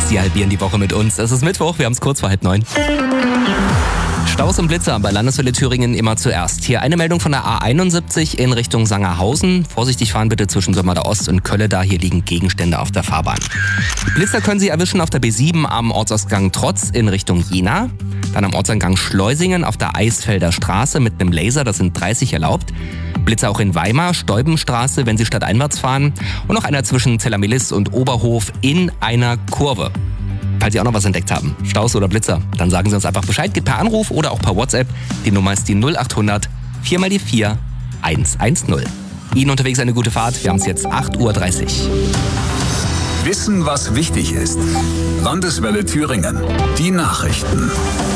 Sie halbieren die Woche mit uns. Es ist Mittwoch, wir haben es kurz vor 8:30. Staus und Blitzer bei Landeswelle Thüringen immer zuerst. Hier eine Meldung von der A71 in Richtung Sangerhausen. Vorsichtig fahren bitte zwischen Sömmerda Ost und Kölle, da hier liegen Gegenstände auf der Fahrbahn. Blitzer können Sie erwischen auf der B7 am Ortsausgang Trotz in Richtung Jena. Dann am Ortseingang Schleusingen auf der Eisfelder Straße mit einem Laser, das sind 30 erlaubt. Blitzer auch in Weimar, Steubenstraße, wenn Sie stadteinwärts fahren. Und noch einer zwischen Zellermilis und Oberhof in einer Kurve. Falls Sie auch noch was entdeckt haben, Staus oder Blitzer, dann sagen Sie uns einfach Bescheid, geht per Anruf oder auch per WhatsApp. Die Nummer ist die 0800 4x4 110. Ihnen unterwegs eine gute Fahrt, wir haben es jetzt 8:30 Uhr. Wissen, was wichtig ist. Landeswelle Thüringen. Die Nachrichten.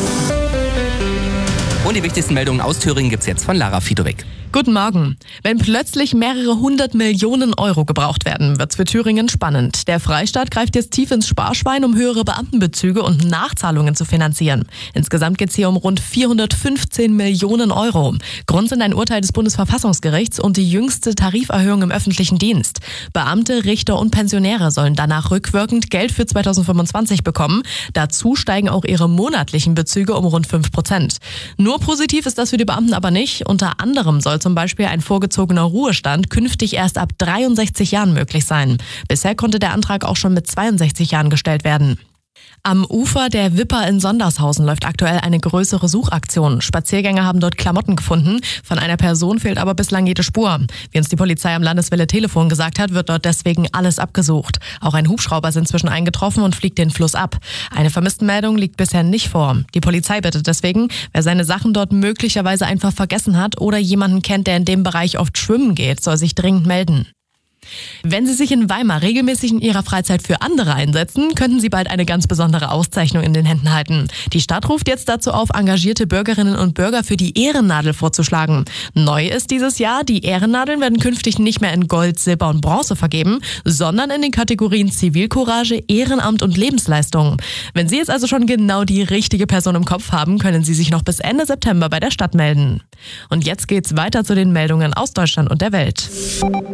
Und die wichtigsten Meldungen aus Thüringen gibt's jetzt von Lara Fidovic. Guten Morgen. Wenn plötzlich mehrere 100 Millionen Euro gebraucht werden, wird's für Thüringen spannend. Der Freistaat greift jetzt tief ins Sparschwein, um höhere Beamtenbezüge und Nachzahlungen zu finanzieren. Insgesamt geht's hier um rund 415 Millionen Euro. Grund sind ein Urteil des Bundesverfassungsgerichts und die jüngste Tariferhöhung im öffentlichen Dienst. Beamte, Richter und Pensionäre sollen danach rückwirkend Geld für 2025 bekommen. Dazu steigen auch ihre monatlichen Bezüge um rund 5%. Nur positiv ist das für die Beamten aber nicht. Unter anderem soll zum Beispiel ein vorgezogener Ruhestand künftig erst ab 63 Jahren möglich sein. Bisher konnte der Antrag auch schon mit 62 Jahren gestellt werden. Am Ufer der Wipper in Sondershausen läuft aktuell eine größere Suchaktion. Spaziergänger haben dort Klamotten gefunden. Von einer Person fehlt aber bislang jede Spur. Wie uns die Polizei am Landeswelle-Telefon gesagt hat, wird dort deswegen alles abgesucht. Auch ein Hubschrauber ist inzwischen eingetroffen und fliegt den Fluss ab. Eine Vermisstenmeldung liegt bisher nicht vor. Die Polizei bittet deswegen, wer seine Sachen dort möglicherweise einfach vergessen hat oder jemanden kennt, der in dem Bereich oft schwimmen geht, soll sich dringend melden. Wenn Sie sich in Weimar regelmäßig in Ihrer Freizeit für andere einsetzen, könnten Sie bald eine ganz besondere Auszeichnung in den Händen halten. Die Stadt ruft jetzt dazu auf, engagierte Bürgerinnen und Bürger für die Ehrennadel vorzuschlagen. Neu ist dieses Jahr, die Ehrennadeln werden künftig nicht mehr in Gold, Silber und Bronze vergeben, sondern in den Kategorien Zivilcourage, Ehrenamt und Lebensleistung. Wenn Sie jetzt also schon genau die richtige Person im Kopf haben, können Sie sich noch bis Ende September bei der Stadt melden. Und jetzt geht's weiter zu den Meldungen aus Deutschland und der Welt.